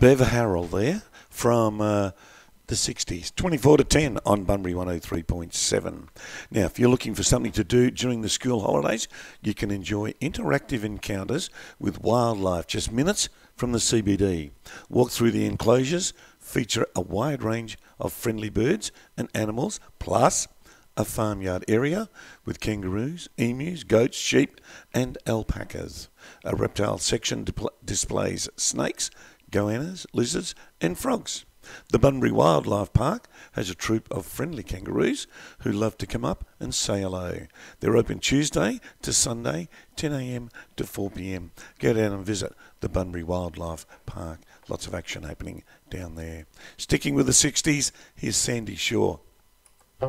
Bev Harrell there from the 60s. 24 to 10 on Bunbury 103.7. Now, if you're looking for something to do during the school holidays, you can enjoy interactive encounters with wildlife just minutes from the CBD. Walk through the enclosures, feature a wide range of friendly birds and animals, plus a farmyard area with kangaroos, emus, goats, sheep and alpacas. A reptile section displays snakes, goannas, lizards and frogs. The Bunbury Wildlife Park has a troop of friendly kangaroos who love to come up and say hello. They're open Tuesday to Sunday, 10 a.m. to 4 p.m. Go down and visit the Bunbury Wildlife Park. Lots of action happening down there. Sticking with the 60s, here's Sandy Shaw.